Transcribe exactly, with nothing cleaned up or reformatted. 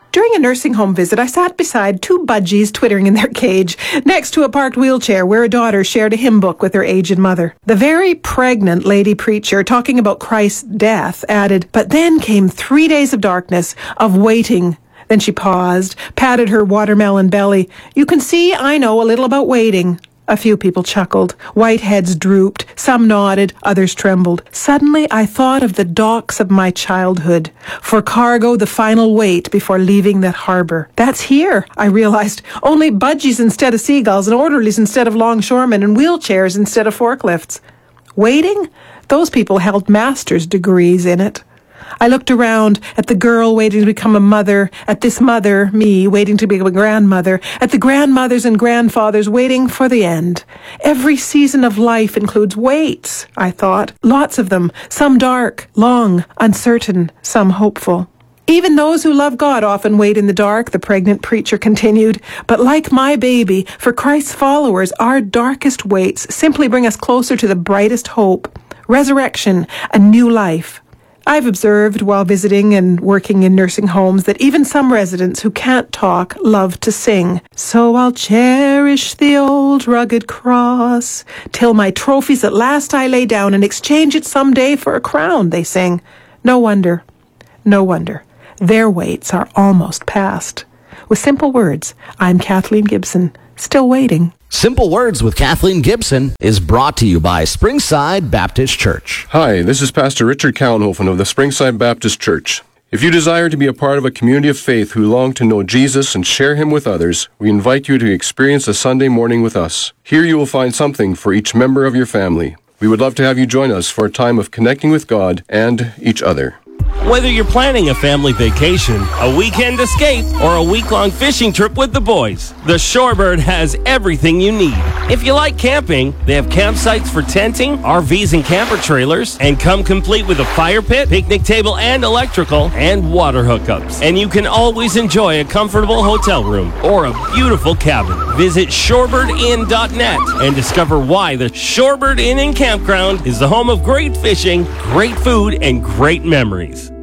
During a nursing home visit, I sat beside two budgies twittering in their cage, next to a parked wheelchair where a daughter shared a hymn book with her aged mother. The very pregnant lady preacher, talking about Christ's death, added, "But then came three days of darkness, of waiting." Then she paused, patted her watermelon belly. "You can see I know a little about waiting." A few people chuckled. White heads drooped. Some nodded. Others trembled. Suddenly, I thought of the docks of my childhood. For cargo, the final wait before leaving the harbor. That's here, I realized. Only budgies instead of seagulls, and orderlies instead of longshoremen, and wheelchairs instead of forklifts. Waiting? Those people held master's degrees in it. I looked around at the girl waiting to become a mother, at this mother, me, waiting to become a grandmother, at the grandmothers and grandfathers waiting for the end. Every season of life includes waits, I thought. Lots of them, some dark, long, uncertain, some hopeful. Even those who love God often wait in the dark, the pregnant preacher continued. But like my baby, for Christ's followers, our darkest waits simply bring us closer to the brightest hope, resurrection, a new life. I've observed while visiting and working in nursing homes that even some residents who can't talk love to sing. So I'll cherish the old rugged cross till my trophies at last I lay down and exchange it someday for a crown, they sing. No wonder, no wonder. Their waits are almost past. With simple words, I'm Kathleen Gibson, still waiting. Simple Words with Kathleen Gibson is brought to you by Springside Baptist Church. Hi, this is Pastor Richard Kallenhofen of the Springside Baptist Church. If you desire to be a part of a community of faith who long to know Jesus and share Him with others, we invite you to experience a Sunday morning with us. Here you will find something for each member of your family. We would love to have you join us for a time of connecting with God and each other. Whether you're planning a family vacation, a weekend escape, or a week-long fishing trip with the boys, the Shorebird has everything you need. If you like camping, they have campsites for tenting, R Vs and camper trailers, and come complete with a fire pit, picnic table and electrical, and water hookups. And you can always enjoy a comfortable hotel room or a beautiful cabin. Visit shorebird inn dot net and discover why the Shorebird Inn and Campground is the home of great fishing, great food, and great memories.